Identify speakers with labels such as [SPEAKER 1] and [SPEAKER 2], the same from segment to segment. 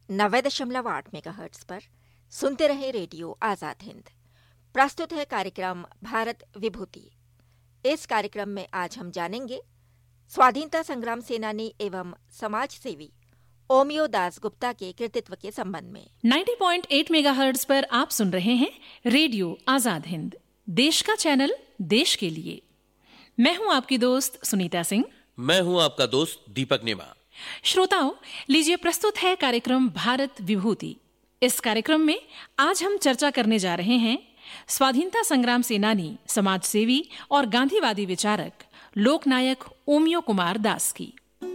[SPEAKER 1] 90.8 megahertz पर सुनते रहे रेडियो आजाद हिंद। प्रस्तुत है कार्यक्रम भारत विभूति। इस कार्यक्रम में आज हम जानेंगे स्वाधीनता संग्राम सेनानी एवं समाज सेवी ओमियो दास गुप्ता के कृतित्व के संबंध में।
[SPEAKER 2] 90.8 मेगाहर्ट्ज पर आप सुन रहे हैं रेडियो आजाद हिंद, देश का चैनल देश के लिए। मैं हूं आपकी दोस्त सुनीता सिंह।
[SPEAKER 3] मैं हूं आपका दोस्त दीपक नेमा।
[SPEAKER 2] श्रोताओं, लीजिए प्रस्तुत है कार्यक्रम भारत विभूति। इस कार्यक्रम में आज हम चर्चा करने जा रहे हैं स्वाधीनता संग्राम सेनानी, समाज सेवी और गांधीवादी विचारक लोकनायक ओमियो कुमार दास की।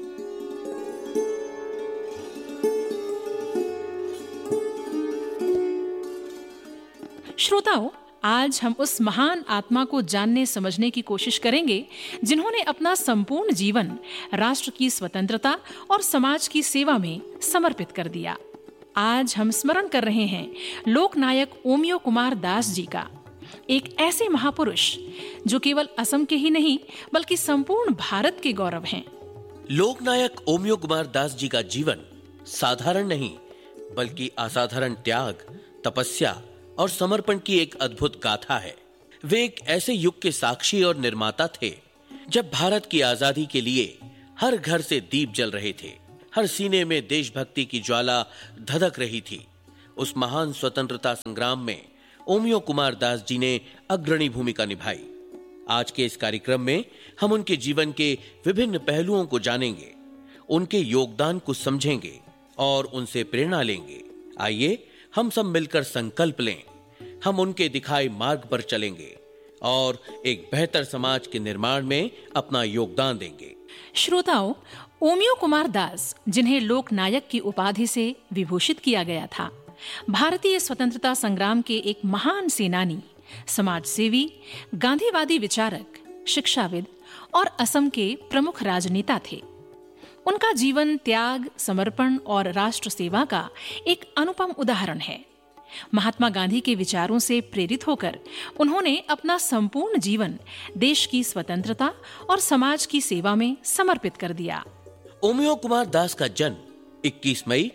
[SPEAKER 2] श्रोताओं, आज हम उस महान आत्मा को जानने समझने की कोशिश करेंगे जिन्होंने अपना संपूर्ण जीवन राष्ट्र की स्वतंत्रता और समाज की सेवा में समर्पित कर दिया। आज हम स्मरण कर रहे हैं लोकनायक ओमियो कुमार दास जी का, एक ऐसे महापुरुष जो केवल असम के ही नहीं बल्कि संपूर्ण भारत के गौरव हैं।
[SPEAKER 3] लोकनायक ओमियो कुमार दास जी का जीवन साधारण नहीं बल्कि असाधारण त्याग, तपस्या और समर्पण की एक अद्भुत गाथा है। वे एक ऐसे युग के साक्षी और निर्माता थे जब भारत की आजादी के लिए हर घर से दीप जल रहे थे, हर सीने में देशभक्ति की ज्वाला धधक रही थी। उस महान स्वतंत्रता संग्राम में ओमियो कुमार दास जी ने अग्रणी भूमिका निभाई। आज के इस कार्यक्रम में हम उनके जीवन के विभिन्न पहलुओं को जानेंगे, उनके योगदान को समझेंगे और उनसे प्रेरणा लेंगे। आइए हम सब मिलकर संकल्प लें, हम उनके दिखाए मार्ग पर चलेंगे और एक बेहतर समाज के निर्माण में अपना योगदान देंगे।
[SPEAKER 2] श्रोताओं, ओमियो कुमार दास, जिन्हें लोकनायक की उपाधि से विभूषित किया गया था, भारतीय स्वतंत्रता संग्राम के एक महान सेनानी, समाज सेवी, गांधीवादी विचारक, शिक्षाविद और असम के प्रमुख राजनेता थे। उनका जीवन त्याग, समर्पण और राष्ट्र सेवा का एक अनुपम उदाहरण है। महात्मा गांधी के विचारों से प्रेरित होकर उन्होंने अपना संपूर्ण जीवन देश की स्वतंत्रता और समाज की सेवा में समर्पित कर दिया।
[SPEAKER 3] ओमियो कुमार दास का जन्म 21 मई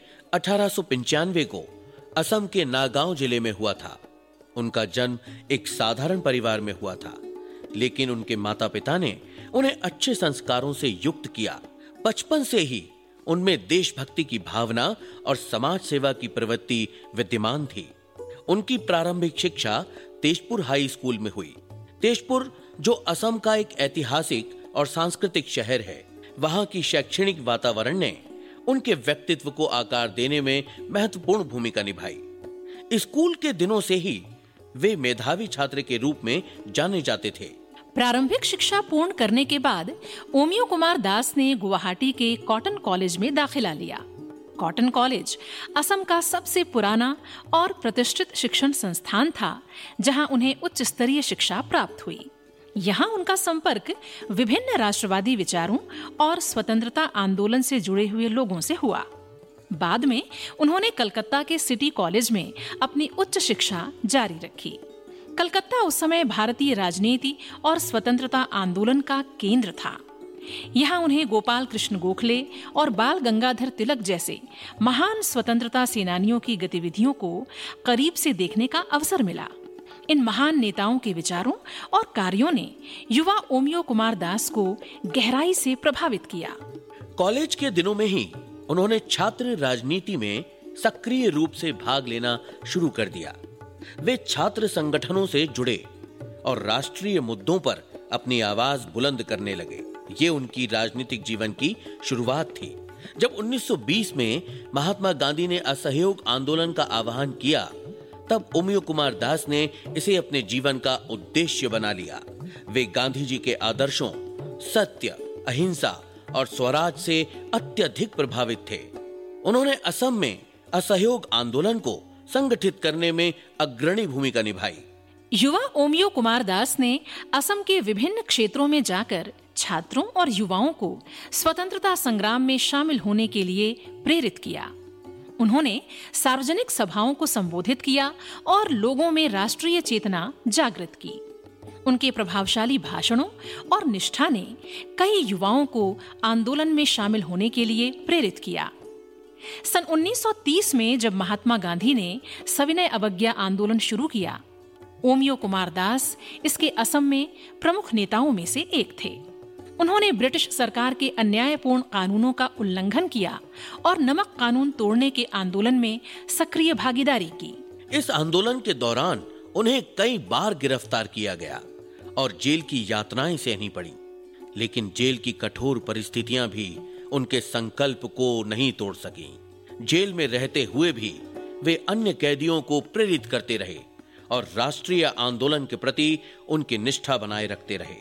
[SPEAKER 3] 1895 को असम के नागांव जिले में हुआ था। उनका जन्म एक साधारण परिवार में हुआ था, लेकिन उनके माता पिता ने उन्हें अच्छे संस्कारों से युक्त किया। बचपन से ही उनमें देशभक्ति की भावना और समाज सेवा की प्रवृत्ति विद्यमान थी। उनकी प्रारंभिक शिक्षा तेजपुर हाई स्कूल में हुई। तेजपुर, जो असम का एक ऐतिहासिक और सांस्कृतिक शहर है, वहां की शैक्षणिक वातावरण ने उनके व्यक्तित्व को आकार देने में महत्वपूर्ण भूमिका निभाई। स्कूल के दिनों से ही वे मेधावी छात्र के रूप में जाने जाते थे।
[SPEAKER 2] प्रारंभिक शिक्षा पूर्ण करने के बाद ओमियो कुमार दास ने गुवाहाटी के कॉटन कॉलेज में दाखिला लिया। कॉटन कॉलेज असम का सबसे पुराना और प्रतिष्ठित शिक्षण संस्थान था, जहां उन्हें उच्च स्तरीय शिक्षा प्राप्त हुई। यहां उनका संपर्क विभिन्न राष्ट्रवादी विचारों और स्वतंत्रता आंदोलन से जुड़े हुए लोगों से हुआ। बाद में उन्होंने कलकत्ता के सिटी कॉलेज में अपनी उच्च शिक्षा जारी रखी। कलकत्ता उस समय भारतीय राजनीति और स्वतंत्रता आंदोलन का केंद्र था। यहाँ उन्हें गोपाल कृष्ण गोखले और बाल गंगाधर तिलक जैसे महान स्वतंत्रता सेनानियों की गतिविधियों को करीब से देखने का अवसर मिला। इन महान नेताओं के विचारों और कार्यों ने युवा ओमियो कुमार दास को गहराई से प्रभावित किया।
[SPEAKER 3] कॉलेज के दिनों में ही उन्होंने छात्र राजनीति में सक्रिय रूप से भाग लेना शुरू कर दिया। वे छात्र संगठनों से जुड़े और राष्ट्रीय मुद्दों पर अपनी आवाज बुलंद करने लगे। ये उनकी राजनीतिक जीवन की शुरुआत थी। जब 1920 में महात्मा गांधी ने असहयोग आंदोलन का आह्वान किया, तब ओमियो कुमार दास ने इसे अपने जीवन का उद्देश्य बना लिया। वे गांधी जी के आदर्शों, सत्य, अहिंसा और स्वराज से अत्यधिक प्रभावित थे। उन्होंने असम में असहयोग आंदोलन को संगठित करने में अग्रणी भूमिका निभाई।
[SPEAKER 2] युवा ओमियो कुमार दास ने असम के विभिन्न क्षेत्रों में जाकर छात्रों और युवाओं को स्वतंत्रता संग्राम में शामिल होने के लिए प्रेरित किया। उन्होंने सार्वजनिक सभाओं को संबोधित किया और लोगों में राष्ट्रीय चेतना जागृत की। उनके प्रभावशाली भाषणों और निष्ठा ने कई युवाओं को आंदोलन में शामिल होने के लिए प्रेरित किया। सन 1930 में जब महात्मा गांधी ने सविनय अवज्ञा आंदोलन शुरू किया, ओमियो कुमार दास इसके असम में प्रमुख नेताओं में से एक थे। उन्होंने ब्रिटिश सरकार के अन्यायपूर्ण कानूनों का उल्लंघन किया और नमक कानून तोड़ने के आंदोलन में सक्रिय भागीदारी की।
[SPEAKER 3] इस आंदोलन के दौरान उन्हें कई बार गिरफ्तार किया गया और जेल की यातनाएं सहनी पड़ी, लेकिन जेल की कठोर परिस्थितियां भी उनके संकल्प को नहीं तोड़ सकी। जेल में रहते हुए भी वे अन्य कैदियों को प्रेरित करते रहे और राष्ट्रीय आंदोलन के प्रति उनकी निष्ठा बनाए रखते रहे।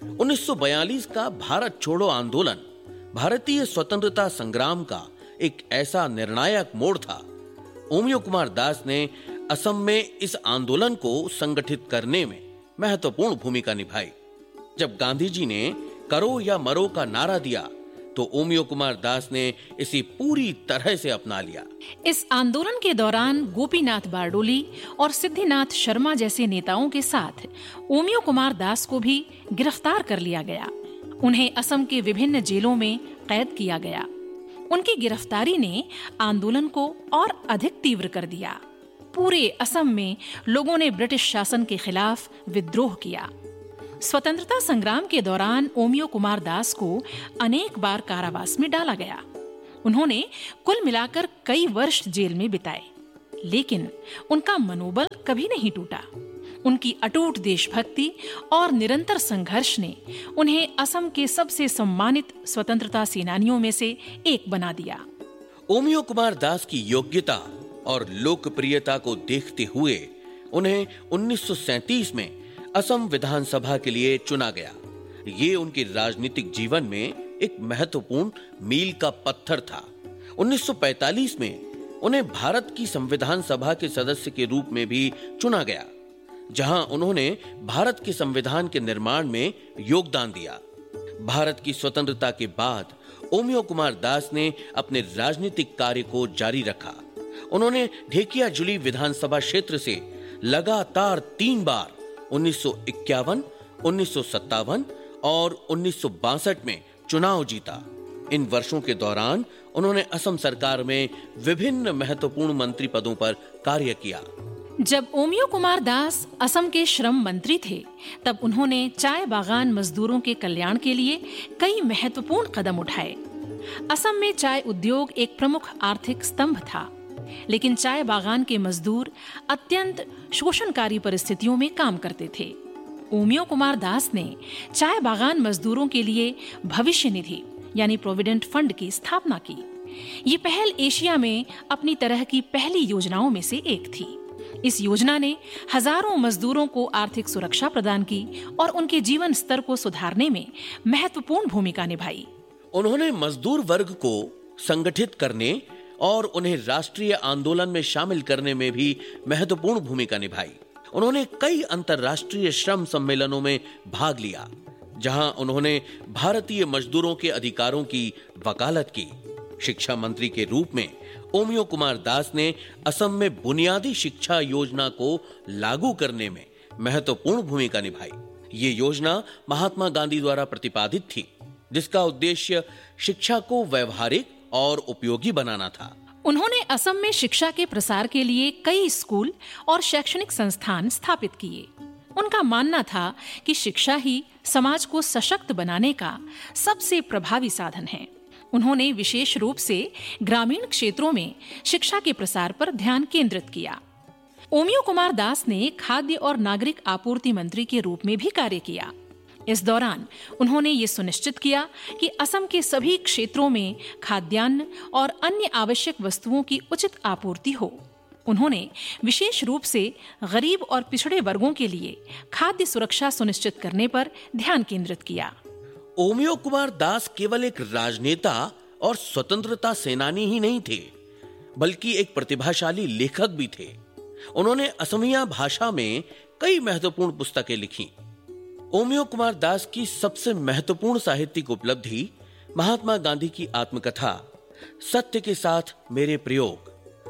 [SPEAKER 3] 1942 का भारत छोड़ो आंदोलन भारतीय स्वतंत्रता संग्राम का एक ऐसा निर्णायक मोड़ था। ओमियो कुमार दास ने असम में इस आंदोलन को संगठित करने में महत्वपूर्ण भूमिका निभाई। जब गांधी जी ने करो या मरो का नारा दिया तो ओमियो कुमार दास ने इसे पूरी तरह से अपना लिया।
[SPEAKER 2] इस आंदोलन के दौरान गोपीनाथ बारडोली और सिद्धिनाथ शर्मा जैसे नेताओं के साथ ओमियो कुमार दास को भी गिरफ्तार कर लिया गया। उन्हें असम के विभिन्न जेलों में कैद किया गया। उनकी गिरफ्तारी ने आंदोलन को और अधिक तीव्र कर दिया। पूरे असम में लोगों ने ब्रिटिश शासन के खिलाफ विद्रोह किया। स्वतंत्रता संग्राम के दौरान ओमियो कुमार दास को अनेक बार कारावास में डाला गया। उन्होंने कुल मिलाकर कई वर्ष जेल में बिताए, लेकिन उनका मनोबल कभी नहीं टूटा। उनकी अटूट देशभक्ति और निरंतर संघर्ष ने उन्हें असम के सबसे सम्मानित स्वतंत्रता सेनानियों में से एक बना दिया।
[SPEAKER 3] ओमियो कुमार दास की योग्यता और लोकप्रियता को देखते हुए उन्हें 1937 में असम विधानसभा के लिए चुना गया। ये उनके राजनीतिक जीवन में एक महत्वपूर्ण मील का पत्थर था। 1945 में उन्हें भारत की संविधान सभा के सदस्य के रूप में भी चुना गया, जहां उन्होंने भारत के संविधान के निर्माण में योगदान दिया। भारत की स्वतंत्रता के बाद ओमियो कुमार दास ने अपने राजनीतिक कार्य को जारी रखा। उन्होंने ढेकियाजुली विधानसभा क्षेत्र से लगातार 3 बार 1951, 1957 और 1962 में चुनाव जीता। इन वर्षों के दौरान उन्होंने असम सरकार में विभिन्न महत्वपूर्ण मंत्री पदों पर कार्य किया।
[SPEAKER 2] जब ओमियो कुमार दास असम के श्रम मंत्री थे, तब उन्होंने चाय बागान मजदूरों के कल्याण के लिए कई महत्वपूर्ण कदम उठाए। असम में चाय उद्योग एक प्रमुख आर्थिक स्तंभ था, लेकिन चाय बागान के मजदूर अत्यंत शोषणकारी परिस्थितियों में काम करते थे। ओमियो कुमार दास ने चाय बागान मजदूरों के लिए भविष्य निधि यानी प्रोविडेंट फंड की स्थापना की। ये पहल एशिया में अपनी तरह की पहली योजनाओं में से एक थी। इस योजना ने हजारों मजदूरों को आर्थिक सुरक्षा प्रदान की और उनके जीवन स्तर को सुधारने में महत्वपूर्ण भूमिका निभाई।
[SPEAKER 3] उन्होंने मजदूर वर्ग को संगठित करने और उन्हें राष्ट्रीय आंदोलन में शामिल करने में भी महत्वपूर्ण भूमिका निभाई। उन्होंने कई अंतर्राष्ट्रीय श्रम सम्मेलनों में भाग लिया, जहां उन्होंने भारतीय मजदूरों के अधिकारों की वकालत की। शिक्षा मंत्री के रूप में ओमियो कुमार दास ने असम में बुनियादी शिक्षा योजना को लागू करने में महत्वपूर्ण भूमिका निभाई। ये योजना महात्मा गांधी द्वारा प्रतिपादित थी, जिसका उद्देश्य शिक्षा को व्यवहारिक और उपयोगी बनाना था।
[SPEAKER 2] उन्होंने असम में शिक्षा के प्रसार के लिए कई स्कूल और शैक्षणिक संस्थान स्थापित किए। उनका मानना था कि शिक्षा ही समाज को सशक्त बनाने का सबसे प्रभावी साधन है। उन्होंने विशेष रूप से ग्रामीण क्षेत्रों में शिक्षा के प्रसार पर ध्यान केंद्रित किया। ओमियो कुमार दास ने खाद्य और नागरिक आपूर्ति मंत्री के रूप में भी कार्य किया। इस दौरान उन्होंने ये सुनिश्चित किया कि असम के सभी क्षेत्रों में खाद्यान्न और अन्य आवश्यक वस्तुओं की उचित आपूर्ति हो। उन्होंने विशेष रूप से गरीब और पिछड़े वर्गों के लिए खाद्य सुरक्षा सुनिश्चित करने पर ध्यान केंद्रित किया।
[SPEAKER 3] ओमियो कुमार दास केवल एक राजनेता और स्वतंत्रता सेनानी ही नहीं थे, बल्कि एक प्रतिभाशाली लेखक भी थे। उन्होंने असमिया भाषा में कई महत्वपूर्ण पुस्तकें लिखी। ओमियो कुमार दास की सबसे महत्वपूर्ण साहित्यिक उपलब्धि महात्मा गांधी की आत्मकथा सत्य के साथ मेरे प्रयोग,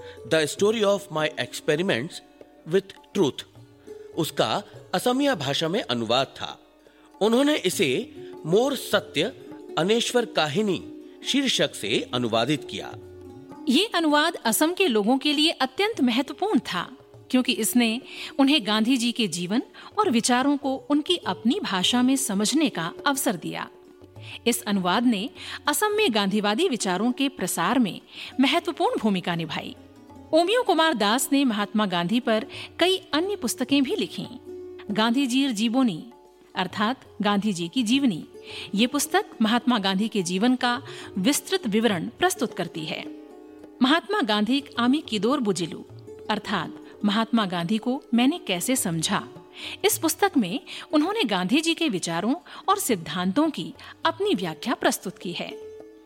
[SPEAKER 3] the story of my experiments with truth, उसका असमिया भाषा में अनुवाद था। उन्होंने इसे मोर सत्य अनेश्वर काहिनी शीर्षक से अनुवादित किया।
[SPEAKER 2] ये अनुवाद असम के लोगों के लिए अत्यंत महत्वपूर्ण था, क्योंकि इसने उन्हें गांधी जी के जीवन और विचारों को उनकी अपनी भाषा में समझने का अवसर दिया। इस अनुवाद ने असम में गांधीवादी विचारों के प्रसार में महत्वपूर्ण भूमिका निभाई। ओमियो कुमार दास ने महात्मा गांधी पर कई अन्य पुस्तकें भी लिखीं। गांधी जीर जीवनी अर्थात गांधी जी की जीवनी, ये पुस्तक महात्मा गांधी के जीवन का विस्तृत विवरण प्रस्तुत करती है। महात्मा गांधी आमी किदोर बुजिलू अर्थात महात्मा गांधी को मैंने कैसे समझा, इस पुस्तक में उन्होंने गांधी जी के विचारों और सिद्धांतों की अपनी व्याख्या प्रस्तुत की है।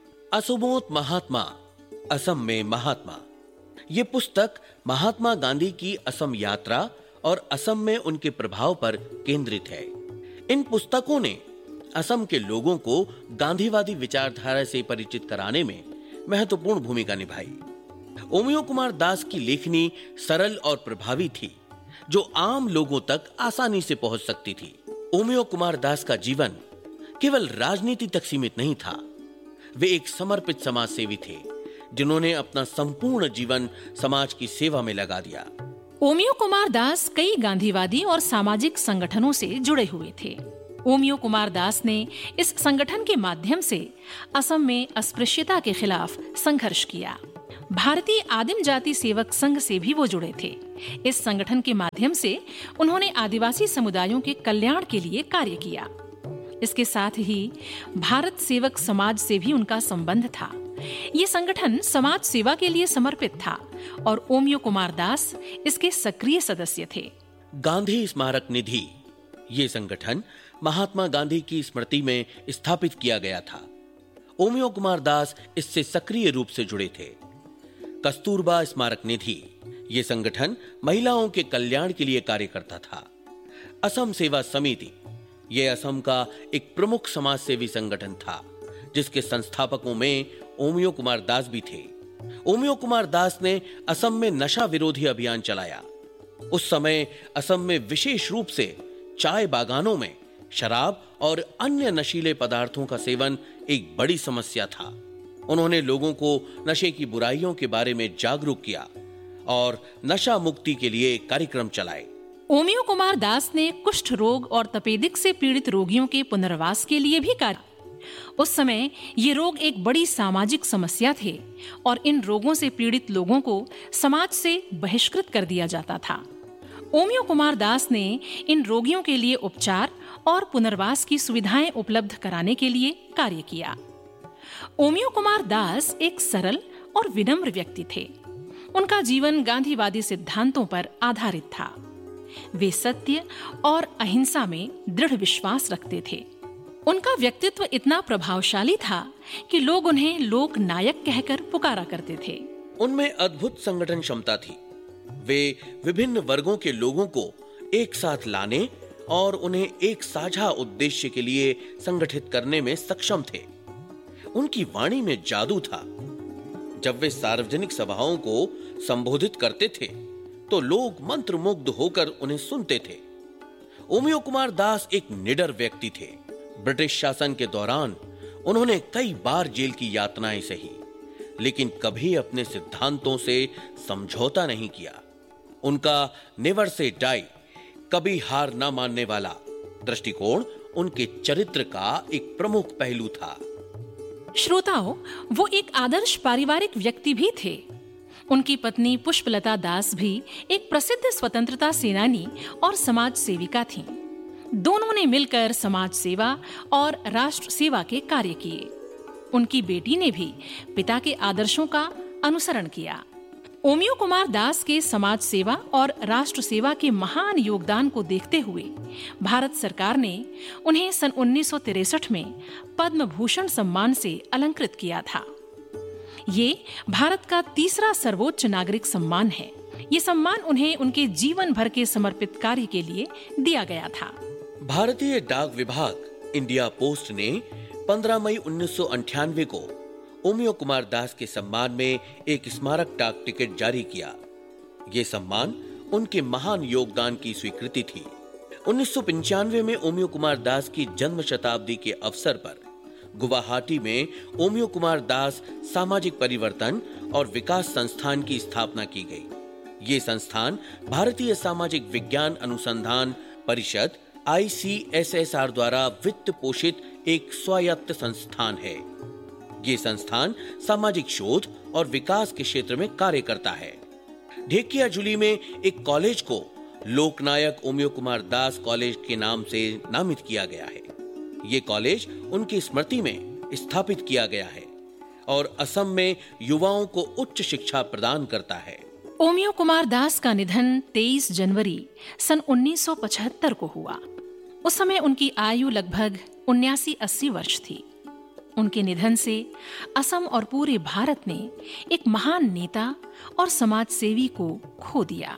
[SPEAKER 3] असमोत महात्मा, असम में महात्मा, ये पुस्तक महात्मा गांधी की असम यात्रा और असम में उनके प्रभाव पर केंद्रित है। इन पुस्तकों ने असम के लोगों को गांधीवादी विचारधारा से परिचित कराने में महत्वपूर्ण भूमिका निभाई। ओमियो कुमार दास की लेखनी सरल और प्रभावी थी, जो आम लोगों तक आसानी से पहुंच सकती थी। ओमियो कुमार दास का जीवन केवल राजनीति तक सीमित नहीं था। वे एक समर्पित समाज सेवी थे, जिन्होंने अपना संपूर्ण जीवन समाज की सेवा में लगा दिया।
[SPEAKER 2] ओमियो कुमार दास कई गांधीवादी और सामाजिक संगठनों से जुड़े हुए थे। ओमियो कुमार दास ने इस संगठन के माध्यम से असम में अस्पृश्यता के खिलाफ संघर्ष किया। भारतीय आदिम जाति सेवक संघ से भी वो जुड़े थे। इस संगठन के माध्यम से उन्होंने आदिवासी समुदायों के कल्याण के लिए कार्य किया। इसके साथ ही भारत सेवक समाज से भी उनका संबंध था। ये संगठन समाज सेवा के लिए समर्पित था और ओमियो कुमार दास इसके सक्रिय सदस्य थे।
[SPEAKER 3] गांधी स्मारक निधि, ये संगठन महात्मा गांधी की स्मृति में स्थापित किया गया था। ओमियो कुमार दास इससे सक्रिय रूप से जुड़े थे। कस्तूरबा स्मारक निधि, ये संगठन महिलाओं के कल्याण के लिए कार्य करता था। असम सेवा समिति, ये असम का एक प्रमुख समाज सेवी संगठन था, जिसके संस्थापकों में ओमियो कुमार दास भी थे। ओमियो कुमार दास ने असम में नशा विरोधी अभियान चलाया। उस समय असम में विशेष रूप से चाय बागानों में शराब और अन्य नशीले पदार्थों का सेवन एक बड़ी समस्या था। उन्होंने लोगों को नशे की बुराइयों के बारे में जागरूक किया और नशा मुक्ति के लिए कार्यक्रम चलाए।
[SPEAKER 2] ओमियो कुमार दास ने कुष्ठ रोग और तपेदिक से पीड़ित रोगियों के पुनर्वास के लिए भी कार्य। उस समय ये रोग एक बड़ी सामाजिक समस्या थे और इन रोगों से पीड़ित लोगों को समाज से बहिष्कृत कर दिया जाता था। ओमियो कुमार दास ने इन रोगियों के लिए उपचार और पुनर्वास की सुविधाएं उपलब्ध कराने के लिए कार्य किया। ओमियो कुमार दास एक सरल और विनम्र व्यक्ति थे। उनका जीवन गांधीवादी सिद्धांतों पर आधारित था। वे सत्य और अहिंसा में दृढ़ विश्वास रखते थे। उनका व्यक्तित्व इतना प्रभावशाली था कि लोग उन्हें लोक नायक कहकर पुकारा करते थे।
[SPEAKER 3] उनमें अद्भुत संगठन क्षमता थी। वे विभिन्न वर्गों के लोगों को एक साथ लाने और उन्हें एक साझा उद्देश्य के लिए संगठित करने में सक्षम थे। उनकी वाणी में जादू था। जब वे सार्वजनिक सभाओं को संबोधित करते थे तो लोग मंत्रमुग्ध होकर उन्हें सुनते थे। ओमियो कुमार दास एक निडर व्यक्ति थे। ब्रिटिश शासन के दौरान उन्होंने कई बार जेल की यातनाएं सही, लेकिन कभी अपने सिद्धांतों से समझौता नहीं किया। उनका नेवर से डाई, कभी हार न मानने वाला दृष्टिकोण उनके चरित्र का एक प्रमुख पहलू था।
[SPEAKER 2] श्रोताओं, वो एक आदर्श पारिवारिक व्यक्ति भी थे। उनकी पत्नी पुष्पलता दास भी एक प्रसिद्ध स्वतंत्रता सेनानी और समाज सेविका थीं। दोनों ने मिलकर समाज सेवा और राष्ट्र सेवा के कार्य किए। उनकी बेटी ने भी पिता के आदर्शों का अनुसरण किया। ओमियो कुमार दास के समाज सेवा और राष्ट्र सेवा के महान योगदान को देखते हुए भारत सरकार ने उन्हें सन 1963 में पद्म भूषण सम्मान से अलंकृत किया था। ये भारत का तीसरा सर्वोच्च नागरिक सम्मान है। ये सम्मान उन्हें उनके जीवन भर के समर्पित कार्य के लिए दिया गया था।
[SPEAKER 3] भारतीय डाक विभाग इंडिया पोस्ट ने 15 मई 1998 को ओमियो कुमार दास के सम्मान में एक स्मारक डाक टिकट जारी किया। ये सम्मान उनके महान योगदान की स्वीकृति थी। 1995 में ओमियो कुमार दास की जन्म शताब्दी के अवसर पर गुवाहाटी में ओमियो कुमार दास सामाजिक परिवर्तन और विकास संस्थान की स्थापना की गई। ये संस्थान भारतीय सामाजिक विज्ञान अनुसंधान परिषद ICSSR द्वारा वित्त पोषित एक स्वायत्त संस्थान है। ये संस्थान सामाजिक शोध और विकास के क्षेत्र में कार्य करता है। ढेकियाजुली में एक कॉलेज को लोकनायक ओमियो कुमार दास कॉलेज के नाम से नामित किया गया है। ये कॉलेज उनकी स्मृति में स्थापित किया गया है और असम में युवाओं को उच्च शिक्षा प्रदान करता है।
[SPEAKER 2] ओमियो कुमार दास का निधन 23 जनवरी सन 1975 को हुआ। उस समय उनकी आयु लगभग 79-80 वर्ष थी। उनके निधन से असम और पूरे भारत ने एक महान नेता और समाज सेवी को खो दिया।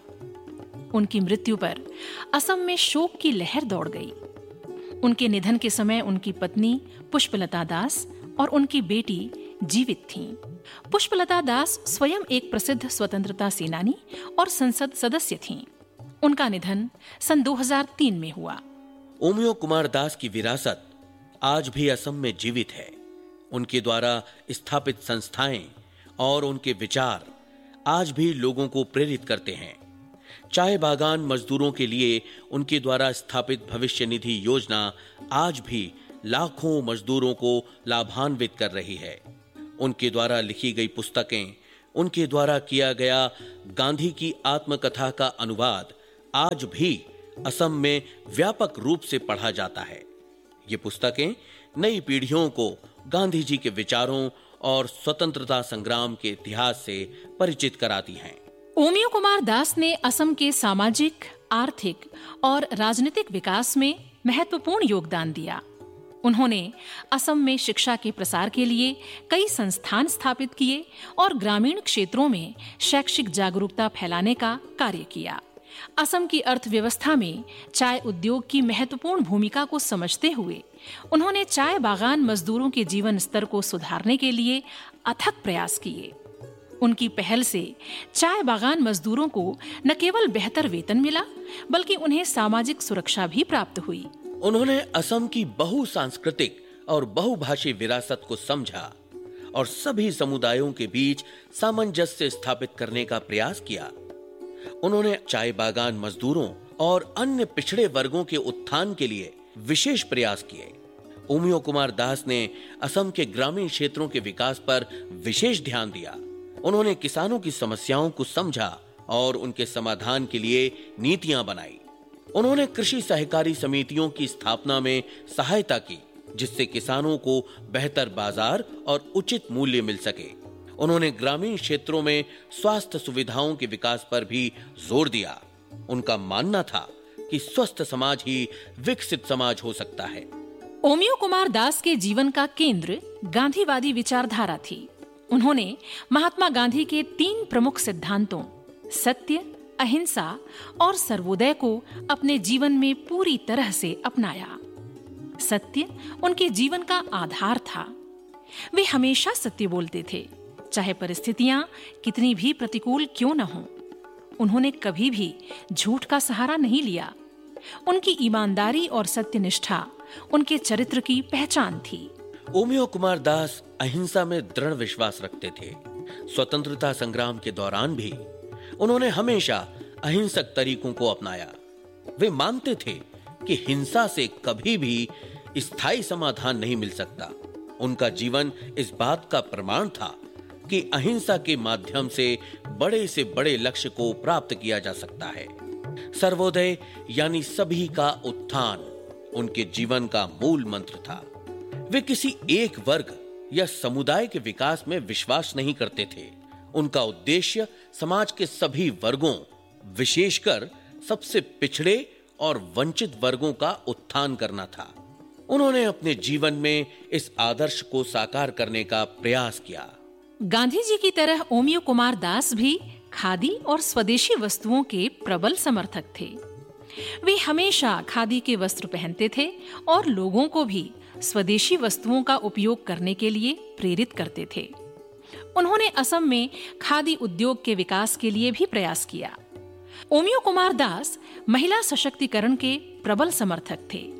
[SPEAKER 2] उनकी मृत्यु पर असम में शोक की लहर दौड़ गई। उनके निधन के समय उनकी पत्नी पुष्पलता दास और उनकी बेटी जीवित थीं। पुष्पलता दास स्वयं एक प्रसिद्ध स्वतंत्रता सेनानी और संसद सदस्य थीं। उनका निधन सन 2003 में हुआ।
[SPEAKER 3] ओमियो कुमार दास की विरासत आज भी असम में जीवित है। उनके द्वारा स्थापित संस्थाएं और उनके विचार आज भी लोगों को प्रेरित करते हैं। चाय बागान मजदूरों के लिए उनके द्वारा स्थापित भविष्य निधि योजना आज भी लाखों मजदूरों को लाभान्वित कर रही है। उनके द्वारा लिखी गई पुस्तकें, उनके द्वारा किया गया गांधी की आत्मकथा का अनुवाद आज भी असम में व्यापक रूप से पढ़ा जाता है। ये पुस्तकें नई पीढ़ियों को गांधी जी के विचारों और स्वतंत्रता संग्राम के इतिहास से परिचित कराती हैं।
[SPEAKER 2] ओमियो कुमार दास ने असम के सामाजिक, आर्थिक और राजनीतिक विकास में महत्वपूर्ण योगदान दिया। उन्होंने असम में शिक्षा के प्रसार के लिए कई संस्थान स्थापित किए और ग्रामीण क्षेत्रों में शैक्षिक जागरूकता फैलाने का कार्य किया। असम की अर्थव्यवस्था में चाय उद्योग की महत्वपूर्ण भूमिका को समझते हुए उन्होंने चाय बागान मजदूरों के जीवन स्तर को सुधारने के लिए अथक प्रयास किए। उनकी पहल से चाय बागान मजदूरों को न केवल बेहतर वेतन मिला, बल्कि उन्हें सामाजिक सुरक्षा भी प्राप्त हुई।
[SPEAKER 3] उन्होंने असम की बहुसांस्कृतिक और बहुभाषी विरासत को समझा और सभी समुदायों के बीच सामंजस्य स्थापित करने का प्रयास किया। उन्होंने चाय बागान मजदूरों और अन्य पिछड़े वर्गों के उत्थान के लिए विशेष प्रयास किए। ओमियो कुमार दास ने असम के ग्रामीण क्षेत्रों के विकास पर विशेष ध्यान दिया। उन्होंने किसानों की समस्याओं को समझा और उनके समाधान के लिए नीतियां बनाई। उन्होंने कृषि सहकारी समितियों की स्थापना में सहायता की, जिससे किसानों को बेहतर बाजार और उचित मूल्य मिल सके। उन्होंने ग्रामीण क्षेत्रों में स्वास्थ्य सुविधाओं के विकास पर भी जोर दिया। उनका मानना था कि स्वस्थ समाज ही विकसित समाज हो सकता है।
[SPEAKER 2] ओमियो कुमार दास के जीवन का केंद्र गांधीवादी विचारधारा थी। उन्होंने महात्मा गांधी के 3 प्रमुख सिद्धांतों सत्य, अहिंसा और सर्वोदय को अपने जीवन में पूरी तरह से अपनाया। सत्य उनके जीवन का आधार था। वे हमेशा सत्य बोलते थे, चाहे परिस्थितियां कितनी भी प्रतिकूल क्यों न हों। उन्होंने कभी भी झूठ का सहारा नहीं लिया। उनकी ईमानदारी और सत्यनिष्ठा उनके चरित्र की पहचान थी।
[SPEAKER 3] ओमियो कुमार दास अहिंसा में दृढ़ विश्वास रखते थे। स्वतंत्रता संग्राम के दौरान भी उन्होंने हमेशा अहिंसक तरीकों को अपनाया। वे मानते थे कि हिंसा से कभी भी स्थायी समाधान नहीं मिल सकता। उनका जीवन इस बात का प्रमाण था कि अहिंसा के माध्यम से बड़े लक्ष्य को प्राप्त किया जा सकता है। सर्वोदय यानी सभी का उत्थान उनके जीवन का मूल मंत्र था। वे किसी एक वर्ग या समुदाय के विकास में विश्वास नहीं करते थे। उनका उद्देश्य समाज के सभी वर्गों, विशेषकर सबसे पिछड़े और वंचित वर्गों का उत्थान करना था। उन्होंने अपने जीवन में इस आदर्श को साकार करने का प्रयास किया।
[SPEAKER 2] गांधी जी की तरह ओमियो कुमार दास भी खादी और स्वदेशी वस्तुओं के प्रबल समर्थक थे। वे हमेशा खादी के वस्त्र पहनते थे और लोगों को भी स्वदेशी वस्तुओं का उपयोग करने के लिए प्रेरित करते थे। उन्होंने असम में खादी उद्योग के विकास के लिए भी प्रयास किया। ओमियो कुमार दास महिला सशक्तिकरण के प्रबल समर्थक थे।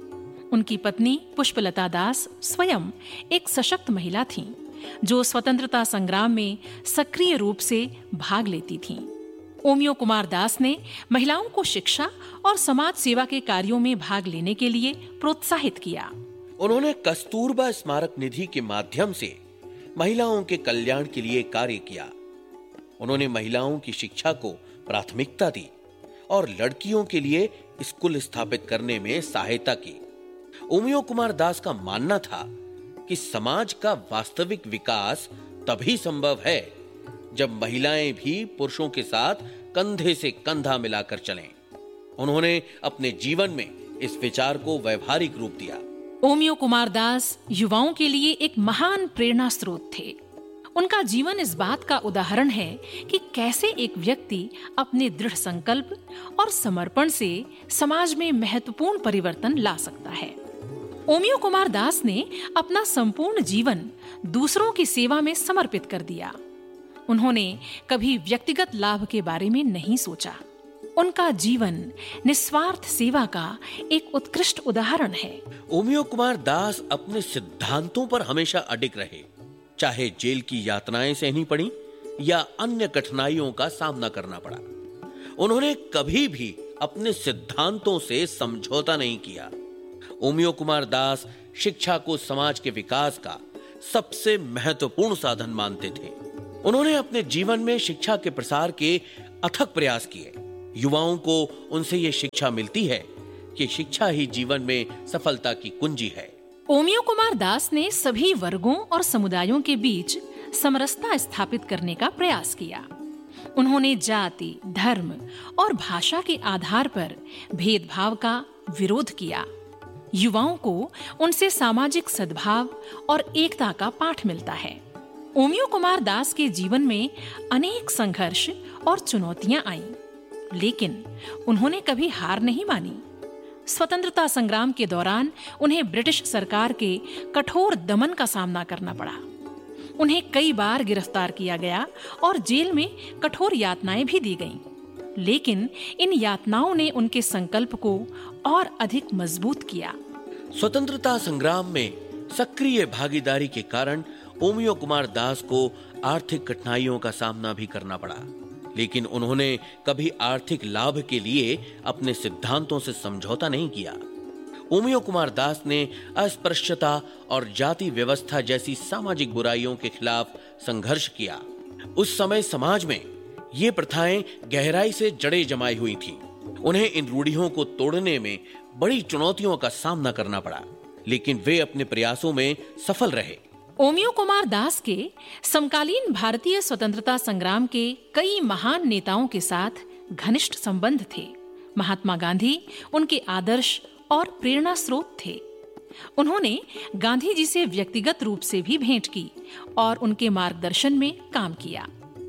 [SPEAKER 2] उनकी पत्नी पुष्पलता दास स्वयं एक सशक्त महिला थीं, जो स्वतंत्रता संग्राम में सक्रिय रूप से भाग लेती थीं। ओमियो कुमार दास ने महिलाओं को शिक्षा और समाज सेवा के कार्यों में भाग लेने के लिए प्रोत्साहित किया।
[SPEAKER 3] उन्होंने कस्तूरबा स्मारक निधि के माध्यम से महिलाओं के कल्याण के लिए कार्य किया। उन्होंने महिलाओं की शिक्षा को प्राथमिकता दी और लड़कियों के लिए स्कूल स्थापित करने में सहायता की। ओमियो कुमार दास का मानना था कि समाज का वास्तविक विकास तभी संभव है जब महिलाएं भी पुरुषों के साथ कंधे से कंधा मिलाकर चलें। उन्होंने अपने जीवन में इस विचार को व्यवहारिक रूप दिया।
[SPEAKER 2] ओमियो कुमार दास युवाओं के लिए एक महान प्रेरणा स्रोत थे। उनका जीवन इस बात का उदाहरण है कि कैसे एक व्यक्ति अपने दृढ़ संकल्प और समर्पण से समाज में महत्वपूर्ण परिवर्तन ला सकता है। ओमियो कुमार दास ने अपना संपूर्ण जीवन दूसरों की सेवा में समर्पित कर दिया। उन्होंने कभी व्यक्तिगत लाभ के बारे में नहीं सोचा। उनका जीवन निस्वार्थ सेवा का एक उत्कृष्ट उदाहरण है।
[SPEAKER 3] ओमियो कुमार दास अपने सिद्धांतों पर हमेशा अडिग रहे, चाहे जेल की यातनाएं सहनी पड़ी या अन्य कठिनाइयों का सामना करना पड़ा। उन्होंने कभी भी अपने सिद्धांतों से समझौता नहीं किया। ओमियो कुमार दास शिक्षा को समाज के विकास का सबसे महत्वपूर्ण साधन मानते थे। उन्होंने अपने जीवन में शिक्षा के प्रसार के अथक प्रयास किए। युवाओं को उनसे यह शिक्षा मिलती है कि शिक्षा ही जीवन में सफलता की कुंजी है।
[SPEAKER 2] ओमियो कुमार दास ने सभी वर्गों और समुदायों के बीच समरसता स्थापित करने का प्रयास किया। उन्होंने जाति, धर्म और भाषा के आधार पर भेदभाव का विरोध किया। युवाओं को उनसे सामाजिक सद्भाव और एकता का पाठ मिलता है। ओमियो कुमार दास के जीवन में अनेक संघर्ष और चुनौतियां आईं, लेकिन उन्होंने कभी हार नहीं मानी। स्वतंत्रता संग्राम के दौरान उन्हें ब्रिटिश सरकार के कठोर दमन का सामना करना पड़ा। उन्हें कई बार गिरफ्तार किया गया और जेल में कठोर यातनाएं भी दी गईं। लेकिन इन यातनाओं ने उनके संकल्प को और अधिक मजबूत किया।
[SPEAKER 3] स्वतंत्रता संग्राम में सक्रिय भागीदारी के कारण ओमियो कुमार दास को आर्थिक कठिनाइयों का सामना भी करना पड़ा, लेकिन उन्होंने कभी आर्थिक लाभ के लिए अपने सिद्धांतों से समझौता नहीं किया। ओमियो कुमार दास ने अस्पृश्यता और जाति व्यवस्था जैसी सामाजिक बुराइयों के खिलाफ संघर्ष किया। उस समय समाज में ये प्रथाएं गहराई से जड़ें जमाई हुई थीं। उन्हें इन रूढ़ियों को तोड़ने में बड़ी चुनौतियों का सामना करना पड़ा, लेकिन वे अपने प्रयासों में सफल रहे।
[SPEAKER 2] ओमियो कुमार दास के समकालीन भारतीय स्वतंत्रता संग्राम के कई महान नेताओं के साथ घनिष्ठ संबंध थे। महात्मा गांधी उनके आदर्श और प्रेरणा स्रोत थे। उन्होंने गांधी जी से व्यक्तिगत रूप से भी भेंट की और उनके मार्गदर्शन में काम किया।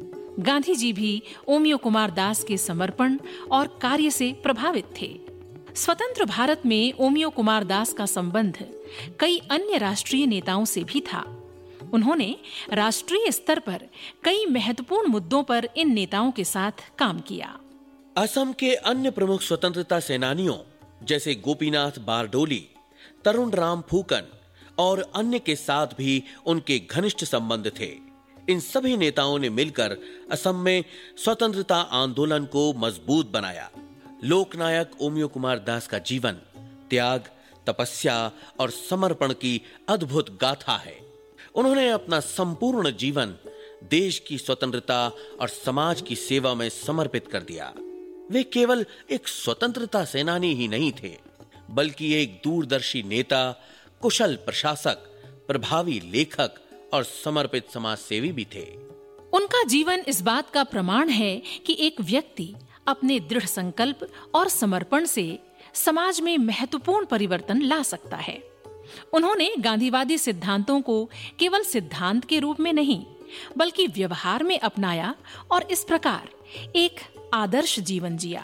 [SPEAKER 2] गांधी जी भी ओमियो कुमार दास के समर्पण और कार्य से प्रभावित थे। स्वतंत्र भारत में ओमियो कुमार दास का संबंध कई अन्य राष्ट्रीय नेताओं से भी था। उन्होंने राष्ट्रीय स्तर पर कई महत्वपूर्ण मुद्दों पर इन नेताओं के साथ काम किया।
[SPEAKER 3] असम के अन्य प्रमुख स्वतंत्रता सेनानियों जैसे गोपीनाथ बारडोली, तरुण राम फूकन और अन्य के साथ भी उनके घनिष्ठ संबंध थे। इन सभी नेताओं ने मिलकर असम में स्वतंत्रता आंदोलन को मजबूत बनाया। लोकनायक ओमियो कुमार दास का जीवन त्याग, तपस्या और समर्पण की अद्भुत गाथा है। उन्होंने अपना संपूर्ण जीवन देश की स्वतंत्रता और समाज की सेवा में समर्पित कर दिया। वे केवल एक स्वतंत्रता सेनानी ही नहीं थे, बल्कि एक दूरदर्शी नेता, कुशल प्रशासक, प्रभावी लेखक और समर्पित समाज सेवी भी थे।
[SPEAKER 2] उनका जीवन इस बात का प्रमाण है कि एक व्यक्ति अपने दृढ़ संकल्प और समर्पण से समाज में महत्वपूर्ण परिवर्तन ला सकता है। उन्होंने गांधीवादी सिद्धांतों को केवल सिद्धांत के रूप में नहीं, बल्कि व्यवहार में अपनाया और इस प्रकार एक आदर्श जीवन जिया।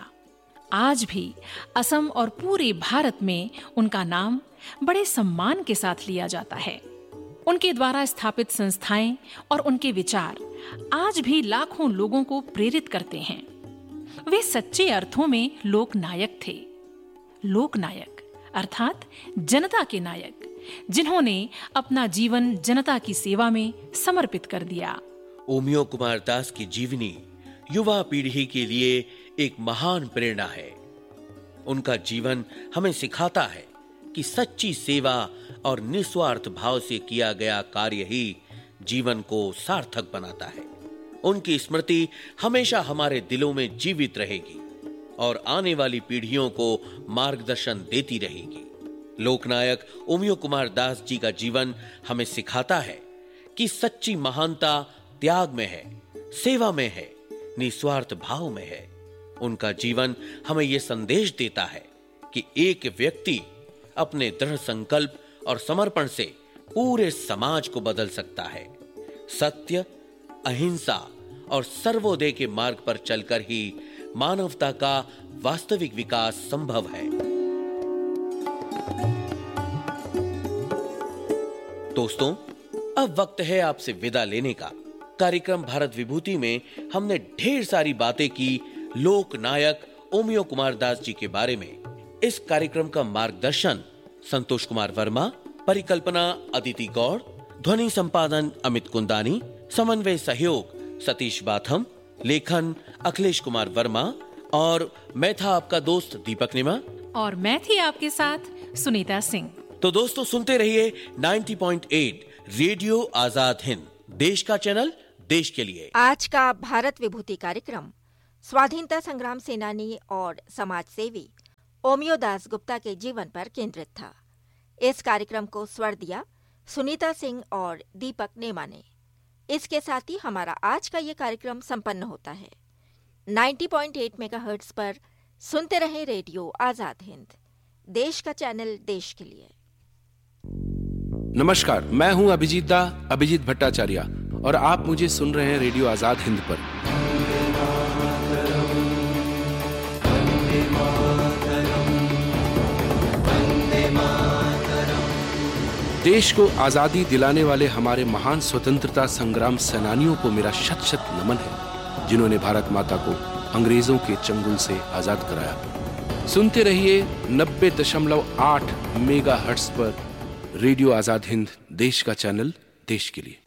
[SPEAKER 2] आज भी असम और पूरे भारत में उनका नाम बड़े सम्मान के साथ लिया जाता है। उनके द्वारा स्थापित संस्थाएं और उनके विचार आज भी लाखों लोगों को प्रेरित करते हैं। वे सच्चे अर्थों में लोकनायक थे। लोकनायक अर्थात जनता के नायक, जिन्होंने अपना जीवन जनता की सेवा में समर्पित कर दिया।
[SPEAKER 3] ओमियो कुमार दास की जीवनी युवा पीढ़ी के लिए एक महान प्रेरणा है। उनका जीवन हमें सिखाता है कि सच्ची सेवा और निस्वार्थ भाव से किया गया कार्य ही जीवन को सार्थक बनाता है। उनकी स्मृति हमेशा हमारे दिलों में जीवित रहेगी और आने वाली पीढ़ियों को मार्गदर्शन देती रहेगी। लोकनायक ओमियो कुमार दास जी का जीवन हमें सिखाता है कि सच्ची महानता त्याग में है, सेवा में है, निस्वार्थ भाव में है। उनका जीवन हमें यह संदेश देता है कि एक व्यक्ति अपने दृढ़ संकल्प और समर्पण से पूरे समाज को बदल सकता है। सत्य, अहिंसा और सर्वोदय के मार्ग पर चलकर ही मानवता का वास्तविक विकास संभव है। दोस्तों, अब वक्त है आपसे विदा लेने का। कार्यक्रम भारत विभूति में हमने ढेर सारी बातें की लोक नायक ओमियो कुमार दास जी के बारे में। इस कार्यक्रम का मार्गदर्शन संतोष कुमार वर्मा, परिकल्पना अदिति गौड़, ध्वनि संपादन अमित कुंदानी, समन्वय सहयोग सतीश बाथम, लेखन अखिलेश कुमार वर्मा और मैं था आपका दोस्त दीपक निमा
[SPEAKER 2] और मैं थी आपके साथ सुनीता सिंह।
[SPEAKER 3] तो दोस्तों, सुनते रहिए 90.8 रेडियो आजाद हिंद, देश का चैनल, देश के लिए।
[SPEAKER 1] आज का भारत विभूति कार्यक्रम स्वाधीनता संग्राम सेनानी और समाज सेवी ओमियो दास गुप्ता के जीवन पर केंद्रित था। इस कार्यक्रम को स्वर दिया सुनीता सिंह और दीपक नेमा ने। इसके साथ ही हमारा आज का ये कार्यक्रम संपन्न होता है। 90.8 मेगाहर्ट्ज पर सुनते रहे रेडियो आजाद हिंद, देश का चैनल, देश के लिए।
[SPEAKER 4] नमस्कार, मैं हूं अभिजीत भट्टाचार्य और आप मुझे सुन रहे हैं रेडियो आजाद हिंद पर। देश को आजादी दिलाने वाले हमारे महान स्वतंत्रता संग्राम सेनानियों को मेरा शत शत नमन है, जिन्होंने भारत माता को अंग्रेजों के चंगुल से आजाद कराया। सुनते रहिए 90.8 मेगाहर्ट्ज पर रेडियो आजाद हिंद, देश का चैनल, देश के लिए।